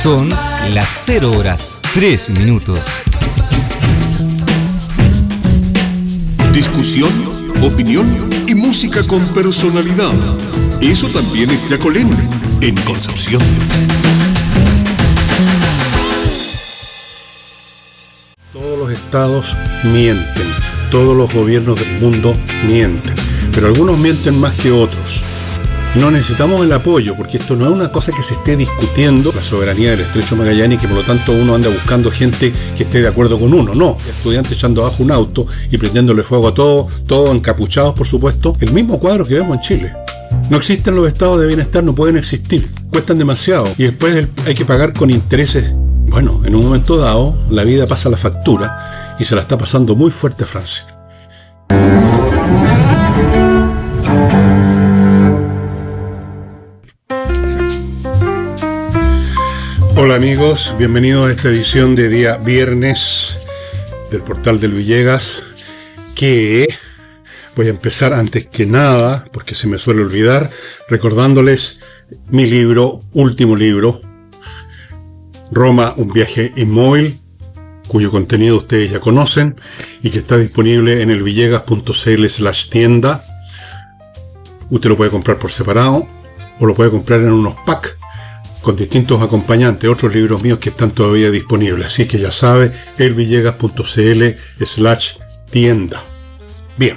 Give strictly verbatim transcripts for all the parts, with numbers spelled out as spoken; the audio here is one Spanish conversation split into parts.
Son las cero horas, tres minutos. Discusión, opinión y música con personalidad. Eso también es Yacolén, en Concepción. Todos los estados mienten, todos los gobiernos del mundo mienten, pero algunos mienten más que otros. No necesitamos el apoyo, porque esto no es una cosa que se esté discutiendo, la soberanía del Estrecho Magallanes, y que por lo tanto uno anda buscando gente que esté de acuerdo con uno. No, estudiantes echando abajo un auto y prendiéndole fuego a todos, todos encapuchados, por supuesto. El mismo cuadro que vemos en Chile. No existen los estados de bienestar, no pueden existir, cuestan demasiado y después hay que pagar con intereses. Bueno, en un momento dado, la vida pasa la factura y se la está pasando muy fuerte a Francia. Hola amigos, bienvenidos a esta edición de día viernes del Portal del Villegas, que voy a empezar antes que nada, porque se me suele olvidar, recordándoles mi libro, último libro, Roma, un viaje inmóvil, cuyo contenido ustedes ya conocen y que está disponible en el villegas.cl slash tienda. Usted lo puede comprar por separado o lo puede comprar en unos packs con distintos acompañantes, otros libros míos que están todavía disponibles. Así que ya sabe, elvillegas.cl slash tienda. Bien.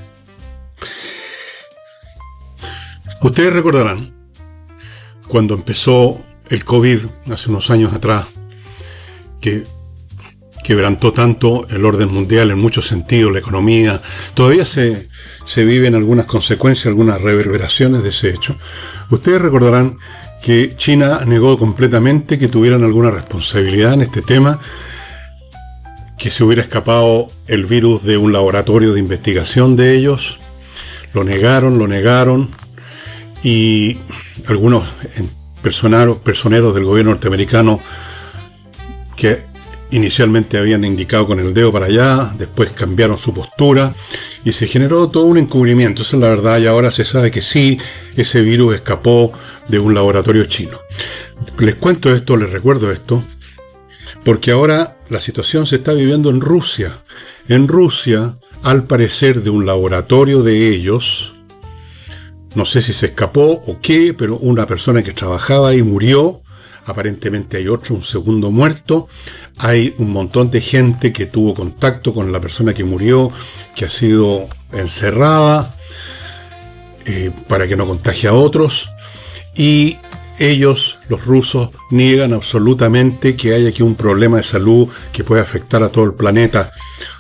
Ustedes recordarán, cuando empezó el COVID hace unos años atrás, que quebrantó tanto el orden mundial en muchos sentidos, la economía, todavía se, se viven algunas consecuencias, algunas reverberaciones de ese hecho. Ustedes recordarán que China negó completamente que tuvieran alguna responsabilidad en este tema, que se hubiera escapado el virus de un laboratorio de investigación de ellos. Lo negaron, lo negaron, y algunos personeros, personeros del gobierno norteamericano que inicialmente habían indicado con el dedo para allá, después cambiaron su postura y se generó todo un encubrimiento. Esa es la verdad, y ahora se sabe que sí, ese virus escapó de un laboratorio chino. Les cuento esto, les recuerdo esto, porque ahora la situación se está viviendo en Rusia. En Rusia, al parecer de un laboratorio de ellos, no sé si se escapó o qué, pero una persona que trabajaba ahí murió. Aparentemente hay otro, un segundo muerto. Hay un montón de gente que tuvo contacto con la persona que murió, que ha sido encerrada eh, para que no contagie a otros. Y ellos, los rusos, niegan absolutamente que haya aquí un problema de salud que pueda afectar a todo el planeta,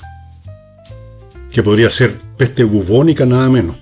que podría ser peste bubónica nada menos.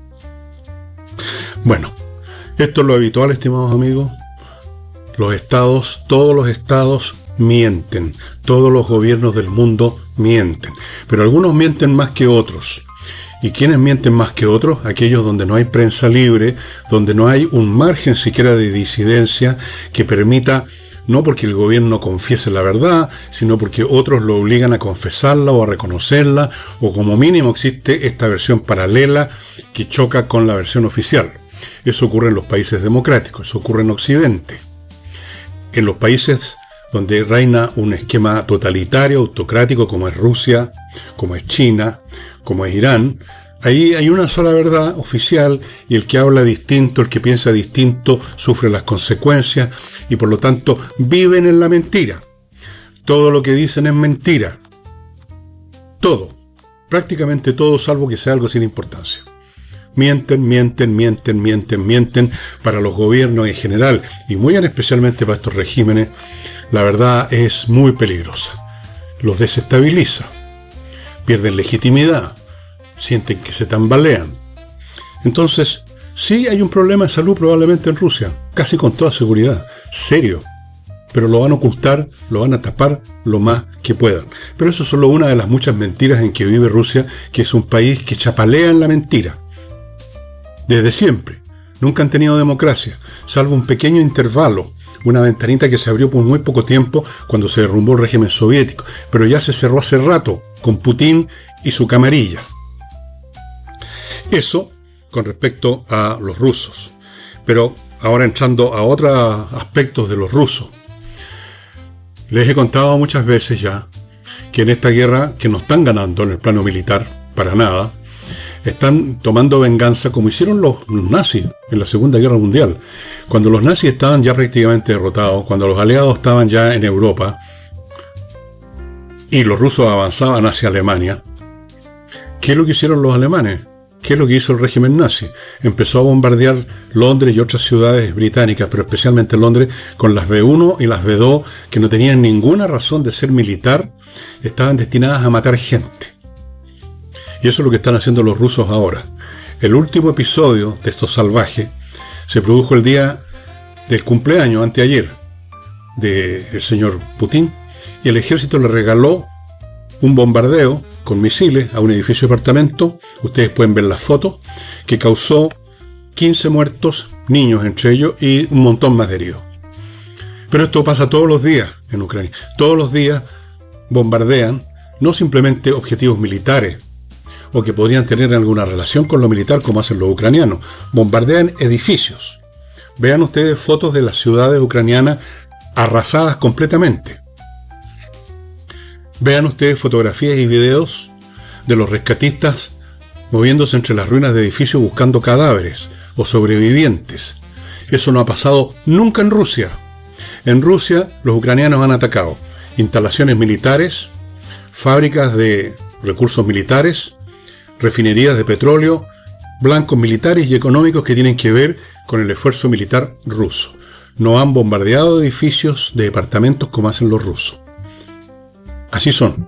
Bueno, esto es lo habitual, estimados amigos. Los estados, todos los estados mienten, todos los gobiernos del mundo mienten, pero algunos mienten más que otros. ¿Y quiénes mienten más que otros? Aquellos donde no hay prensa libre, donde no hay un margen siquiera de disidencia que permita, no porque el gobierno confiese la verdad, sino porque otros lo obligan a confesarla o a reconocerla, o como mínimo existe esta versión paralela que choca con la versión oficial. Eso ocurre en los países democráticos, eso ocurre en Occidente. En los países donde reina un esquema totalitario, autocrático, como es Rusia, como es China, como es Irán, ahí hay una sola verdad oficial, y el que habla distinto, el que piensa distinto, sufre las consecuencias, y por lo tanto viven en la mentira. Todo lo que dicen es mentira. Todo. Prácticamente todo, salvo que sea algo sin importancia. Mienten, mienten, mienten, mienten, mienten para los gobiernos en general, y muy especialmente para estos regímenes. La verdad es muy peligrosa. Los desestabiliza. Pierden legitimidad. Sienten que se tambalean. Entonces, sí hay un problema de salud probablemente en Rusia, casi con toda seguridad, serio. Pero lo van a ocultar, lo van a tapar lo más que puedan. Pero eso es solo una de las muchas mentiras en que vive Rusia, que es un país que chapalea en la mentira. Desde siempre. Nunca han tenido democracia, salvo un pequeño intervalo, una ventanita que se abrió por muy poco tiempo cuando se derrumbó el régimen soviético, pero ya se cerró hace rato, con Putin y su camarilla. Eso con respecto a los rusos. Pero ahora entrando a otros aspectos de los rusos. Les he contado muchas veces ya que en esta guerra, que no están ganando en el plano militar, para nada, están tomando venganza como hicieron los, los nazis en la Segunda Guerra Mundial. Cuando los nazis estaban ya prácticamente derrotados, cuando los aliados estaban ya en Europa y los rusos avanzaban hacia Alemania, ¿qué es lo que hicieron los alemanes? ¿Qué es lo que hizo el régimen nazi? Empezó a bombardear Londres y otras ciudades británicas, pero especialmente Londres, con las B uno y las B dos, que no tenían ninguna razón de ser militar, estaban destinadas a matar gente. Y eso es lo que están haciendo los rusos ahora. El último episodio de estos salvajes se produjo el día del cumpleaños, anteayer, del señor Putin, y el ejército le regaló un bombardeo con misiles a un edificio de apartamento, ustedes pueden ver las fotos, que causó quince muertos, niños entre ellos, y un montón más de heridos. Pero esto pasa todos los días en Ucrania. Todos los días bombardean no simplemente objetivos militares, o que podrían tener alguna relación con lo militar como hacen los ucranianos, bombardean edificios. Vean ustedes fotos de las ciudades ucranianas arrasadas completamente. Vean ustedes fotografías y videos de los rescatistas moviéndose entre las ruinas de edificios buscando cadáveres o sobrevivientes. Eso no ha pasado nunca en Rusia. En Rusia los ucranianos han atacado instalaciones militares, fábricas de recursos militares, refinerías de petróleo, blancos militares y económicos que tienen que ver con el esfuerzo militar ruso. No han bombardeado edificios de departamentos como hacen los rusos. Así son.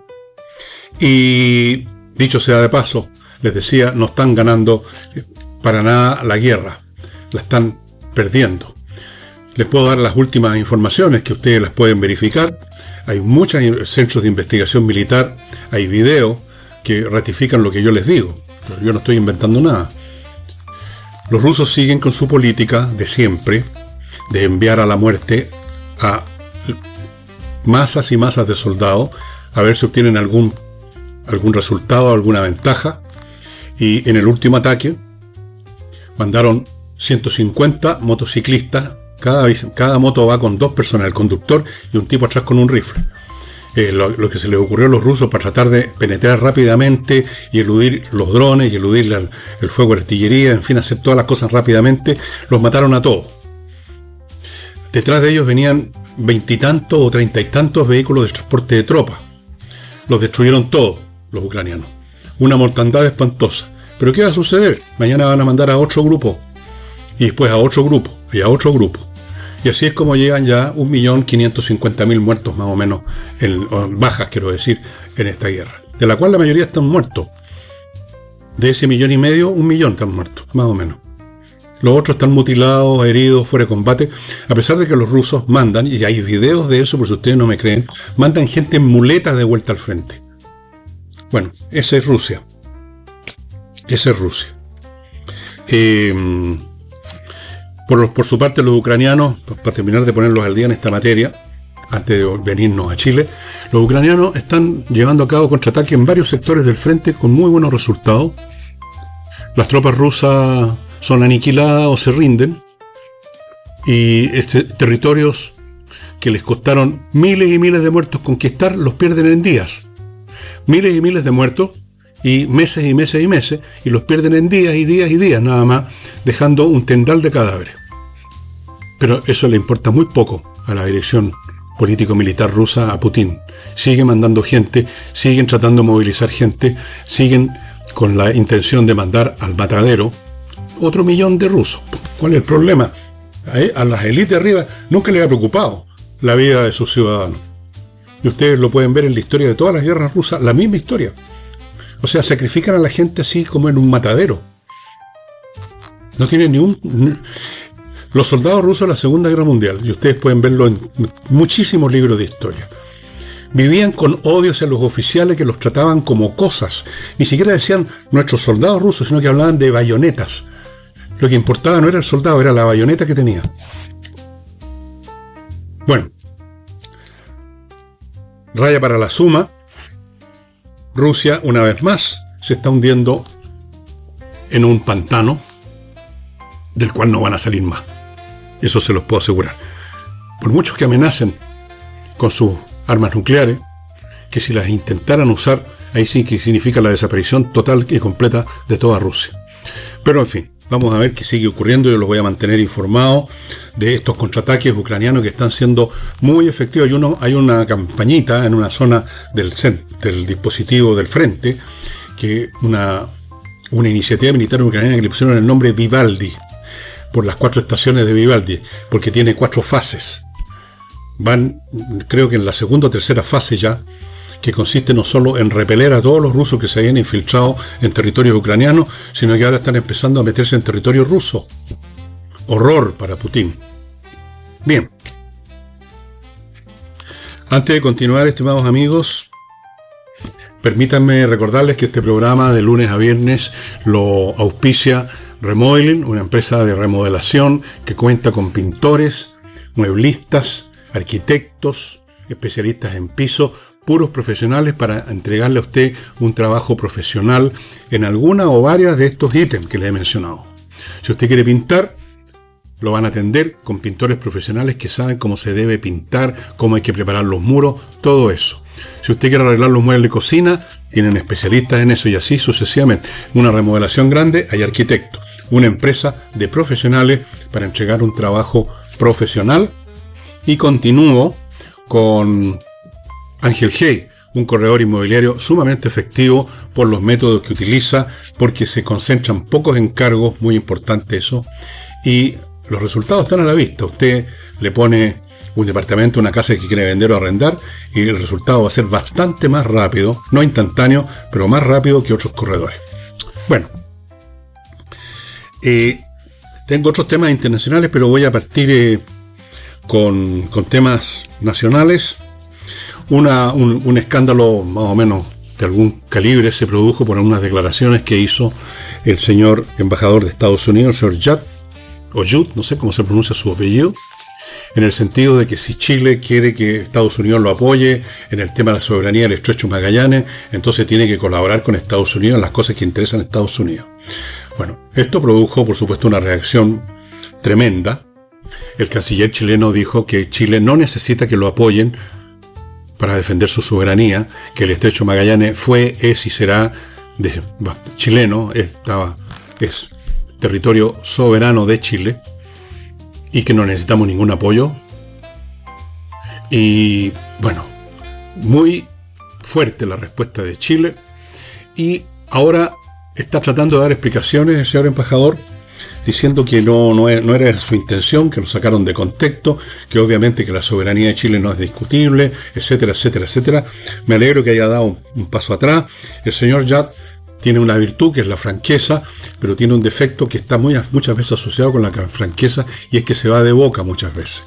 Y dicho sea de paso, les decía, no están ganando para nada la guerra, la están perdiendo. Les puedo dar las últimas informaciones que ustedes las pueden verificar. Hay muchos centros de investigación militar, hay videos que ratifican lo que yo les digo. Yo no estoy inventando nada. Los rusos siguen con su política de siempre, de enviar a la muerte a masas y masas de soldados, a ver si obtienen algún, algún resultado, alguna ventaja. Y en el último ataque mandaron ciento cincuenta motociclistas, cada, cada moto va con dos personas, el conductor y un tipo atrás con un rifle. Eh, lo, lo que se les ocurrió a los rusos para tratar de penetrar rápidamente y eludir los drones y eludir la, el fuego de artillería, en fin, hacer todas las cosas rápidamente, los mataron a todos. Detrás de ellos venían veintitantos o treinta y tantos vehículos de transporte de tropas. Los destruyeron todos los ucranianos. Una mortandad espantosa. ¿Pero qué va a suceder? Mañana van a mandar a otro grupo, y después a otro grupo, y a otro grupo. Y así es como llegan ya un millón quinientos cincuenta mil muertos más o menos, en, en bajas quiero decir, en esta guerra. De la cual la mayoría están muertos. De ese millón y medio, un millón están muertos, más o menos. Los otros están mutilados, heridos, fuera de combate, a pesar de que los rusos mandan, y hay videos de eso por si ustedes no me creen, mandan gente en muletas de vuelta al frente. Bueno, esa es Rusia. Esa es Rusia. Eh... Por, por su parte, los ucranianos, para terminar de ponerlos al día en esta materia, antes de venirnos a Chile, los ucranianos están llevando a cabo contraataques en varios sectores del frente con muy buenos resultados. Las tropas rusas son aniquiladas o se rinden, y este, territorios que les costaron miles y miles de muertos conquistar, los pierden en días. Miles y miles de muertos, y meses y meses y meses, y los pierden en días y días y días nada más, dejando un tendal de cadáveres. Pero eso le importa muy poco a la dirección político-militar rusa, a Putin. Sigue mandando gente, siguen tratando de movilizar gente, siguen con la intención de mandar al matadero otro millón de rusos. ¿Cuál es el problema? A, a las élites arriba nunca les ha preocupado la vida de sus ciudadanos. Y ustedes lo pueden ver en la historia de todas las guerras rusas, la misma historia. O sea, sacrifican a la gente así como en un matadero. No tienen ni un... Los soldados rusos de la Segunda Guerra Mundial, y ustedes pueden verlo en muchísimos libros de historia, vivían con odio hacia los oficiales que los trataban como cosas. Ni siquiera decían nuestros soldados rusos, sino que hablaban de bayonetas. Lo que importaba no era el soldado, era la bayoneta que tenía. Bueno, raya para la suma. Rusia, una vez más, se está hundiendo en un pantano del cual no van a salir más. Eso se los puedo asegurar. Por muchos que amenacen con sus armas nucleares, que si las intentaran usar, ahí sí que significa la desaparición total y completa de toda Rusia. Pero en fin, vamos a ver qué sigue ocurriendo. Yo los voy a mantener informados de estos contraataques ucranianos que están siendo muy efectivos. Hay, uno, hay una campañita en una zona del, del dispositivo del frente, que una, una iniciativa militar ucraniana que le pusieron el nombre Vivaldi, por las cuatro estaciones de Vivaldi, porque tiene cuatro fases. Van, creo que en la segunda o tercera fase ya, que consiste no solo en repeler a todos los rusos que se habían infiltrado en territorios ucranianos, sino que ahora están empezando a meterse en territorio ruso. Horror para Putin. Bien. Antes de continuar, estimados amigos, permítanme recordarles que este programa de lunes a viernes lo auspicia Remodeling, una empresa de remodelación que cuenta con pintores, mueblistas, arquitectos, especialistas en piso, puros profesionales para entregarle a usted un trabajo profesional en alguna o varias de estos ítems que le he mencionado. Si usted quiere pintar, lo van a atender con pintores profesionales que saben cómo se debe pintar, cómo hay que preparar los muros, todo eso. Si usted quiere arreglar los muebles de cocina, tienen especialistas en eso y así sucesivamente. Una remodelación grande, hay arquitectos. Una empresa de profesionales para entregar un trabajo profesional. Y continúo con Ángel Hey, un corredor inmobiliario sumamente efectivo por los métodos que utiliza, porque se concentran pocos encargos, muy importante eso, y los resultados están a la vista. Usted le pone un departamento, una casa que quiere vender o arrendar, y el resultado va a ser bastante más rápido, no instantáneo, pero más rápido que otros corredores. Bueno, eh, tengo otros temas internacionales, pero voy a partir eh, con, con temas nacionales. Una, un, un escándalo más o menos de algún calibre se produjo por unas declaraciones que hizo el señor embajador de Estados Unidos, el señor Judd, o Judd, no sé cómo se pronuncia su apellido, en el sentido de que si Chile quiere que Estados Unidos lo apoye en el tema de la soberanía del Estrecho Magallanes, entonces tiene que colaborar con Estados Unidos en las cosas que interesan a Estados Unidos. Bueno, esto produjo, por supuesto, una reacción tremenda. El canciller chileno dijo que Chile no necesita que lo apoyen para defender su soberanía, que el Estrecho Magallanes fue, es y será de, bah, chileno, estaba, es territorio soberano de Chile, y que no necesitamos ningún apoyo. Y bueno, muy fuerte la respuesta de Chile, y ahora está tratando de dar explicaciones el señor embajador, diciendo que no, no, no era su intención, que lo sacaron de contexto, que obviamente que la soberanía de Chile no es discutible, etcétera, etcétera, etcétera. Me alegro que haya dado un, un paso atrás. El señor Judd tiene una virtud que es la franqueza, pero tiene un defecto que está muy, muchas veces asociado con la franqueza, y es que se va de boca muchas veces.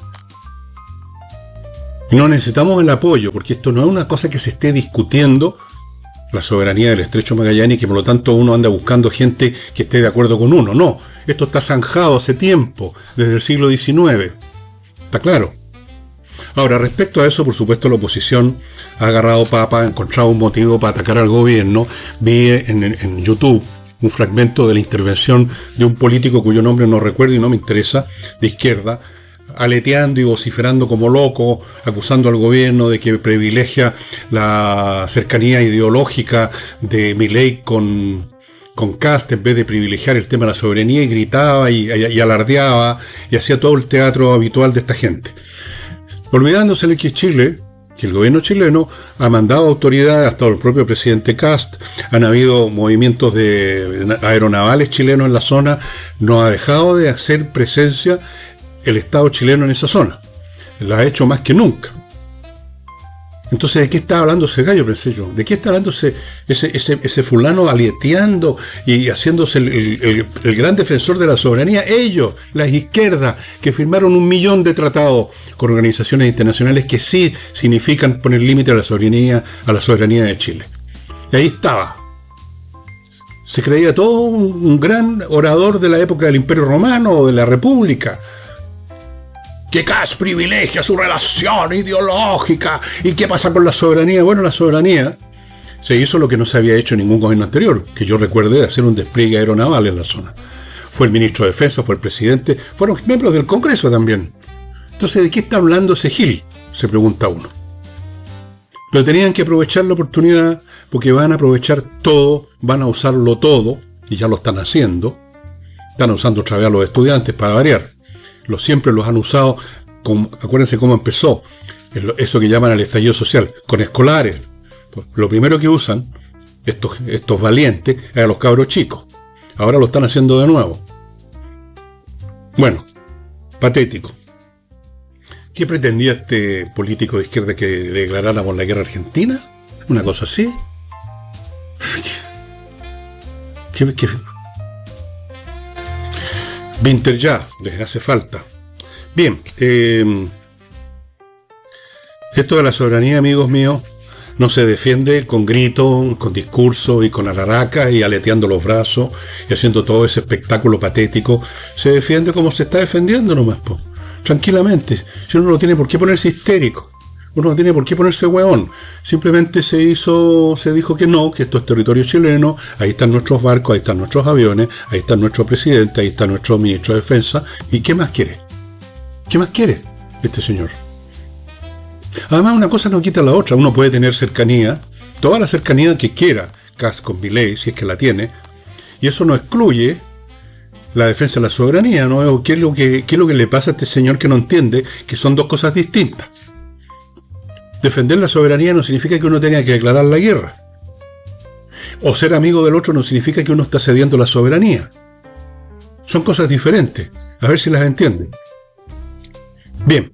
Y no necesitamos el apoyo, porque esto no es una cosa que se esté discutiendo, la soberanía del Estrecho Magallanes, y que por lo tanto uno anda buscando gente que esté de acuerdo con uno. No, esto está zanjado hace tiempo, desde el siglo diecinueve. ¿Está claro? Ahora, respecto a eso, por supuesto, la oposición ha agarrado papa, ha encontrado un motivo para atacar al gobierno. Vi en, en YouTube un fragmento de la intervención de un político cuyo nombre no recuerdo y no me interesa, de izquierda, aleteando y vociferando como loco, acusando al gobierno de que privilegia la cercanía ideológica de Milei con, con Kast en vez de privilegiar el tema de la soberanía, y gritaba y, y, y alardeaba y hacía todo el teatro habitual de esta gente. Olvidándosele que Chile, que el gobierno chileno ha mandado autoridades, hasta el propio presidente Kast, han habido movimientos de aeronavales chilenos en la zona, no ha dejado de hacer presencia el Estado chileno en esa zona. La ha hecho más que nunca. Entonces, ¿de qué está hablando ese gallo, pensé yo? ¿De qué está hablando ese, ese, ese, ese fulano aleteando y haciéndose el, el, el gran defensor de la soberanía? Ellos, las izquierdas, que firmaron un millón de tratados con organizaciones internacionales que sí significan poner límite a la soberanía, a la soberanía de Chile. Y ahí estaba. Se creía todo un, un gran orador de la época del Imperio Romano o de la República. Que Kast privilegia su relación ideológica. ¿Y qué pasa con la soberanía? Bueno, la soberanía se hizo lo que no se había hecho en ningún gobierno anterior, que yo recuerde, de hacer un despliegue aeronaval en la zona. Fue el ministro de Defensa, fue el presidente, fueron miembros del Congreso también. Entonces, ¿de qué está hablando ese Gil? Se pregunta uno. Pero tenían que aprovechar la oportunidad, porque van a aprovechar todo, van a usarlo todo, y ya lo están haciendo. Están usando otra vez a los estudiantes para variar. Los siempre los han usado, con, acuérdense cómo empezó, eso que llaman el estallido social, con escolares. Lo primero que usan estos, estos valientes es a los cabros chicos. Ahora lo están haciendo de nuevo. Bueno, patético. ¿Qué pretendía este político de izquierda, que le declaráramos la guerra a Argentina? ¿Una cosa así? ¿Qué, qué? Vinter ya, les hace falta. Bien, eh, esto de la soberanía, amigos míos, no se defiende con gritos, con discursos y con alaracas y aleteando los brazos y haciendo todo ese espectáculo patético. Se defiende como se está defendiendo nomás, po. Tranquilamente. Si uno no tiene por qué ponerse histérico, uno no tiene por qué ponerse hueón. Simplemente se hizo, se dijo que no, que esto es territorio chileno, ahí están nuestros barcos, ahí están nuestros aviones, ahí está nuestro presidente, ahí está nuestro ministro de defensa. ¿Y qué más quiere? ¿Qué más quiere este señor? Además, una cosa no quita la otra. Uno puede tener cercanía, toda la cercanía que quiera, Kast con Milei, si es que la tiene, y eso no excluye la defensa de la soberanía, ¿no? ¿Qué es lo que, qué es lo que le pasa a este señor que no entiende que son dos cosas distintas? Defender la soberanía no significa que uno tenga que declarar la guerra. O ser amigo del otro no significa que uno está cediendo la soberanía. Son cosas diferentes. A ver si las entienden. Bien.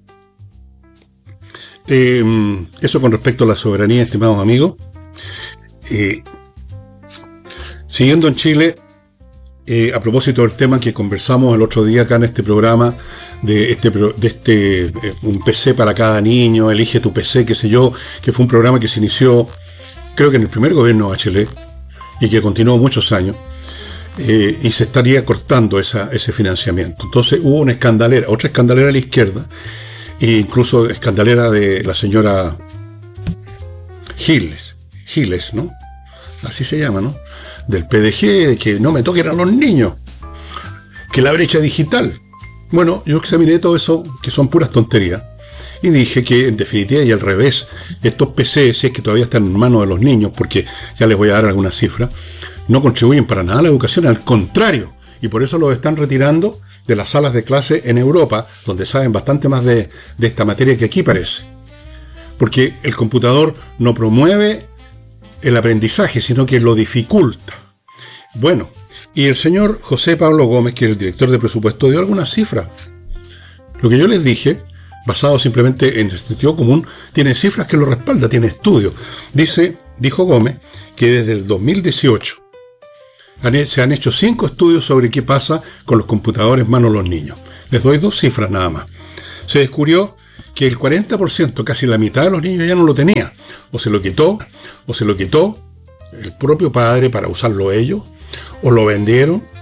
Eh, eso con respecto a la soberanía, estimados amigos. Eh, siguiendo en Chile, eh, a propósito del tema que conversamos el otro día acá en este programa, de este, de este eh, un P C para cada niño, elige tu P C, qué sé yo, que fue un programa que se inició, creo que en el primer gobierno de Bachelet, y que continuó muchos años, eh, y se estaría cortando esa, ese financiamiento. Entonces hubo una escandalera, otra escandalera a la izquierda, e incluso escandalera de la señora Giles, Giles, ¿no? Así se llama, ¿no? Del P D G, de que no me toquen a los niños, que la brecha digital. Bueno, yo examiné todo eso, que son puras tonterías, y dije que, en definitiva, y al revés, estos P C, si es que todavía están en manos de los niños, porque ya les voy a dar algunas cifras, no contribuyen para nada a la educación, al contrario, y por eso los están retirando de las salas de clase en Europa, donde saben bastante más de, de esta materia que aquí parece. Porque el computador no promueve el aprendizaje, sino que lo dificulta. Bueno, y el señor José Pablo Gómez, que es el director de presupuesto, dio algunas cifras. Lo que yo les dije, basado simplemente en el sentido común, tiene cifras que lo respalda, tiene estudios. Dice, dijo Gómez, que desde el dos mil dieciocho han, se han hecho cinco estudios sobre qué pasa con los computadores en manos de los niños. Les doy dos cifras nada más. Se descubrió que el cuarenta por ciento, casi la mitad de los niños ya no lo tenía. O se lo quitó, o se lo quitó el propio padre para usarlo ellos, o lo vendieron,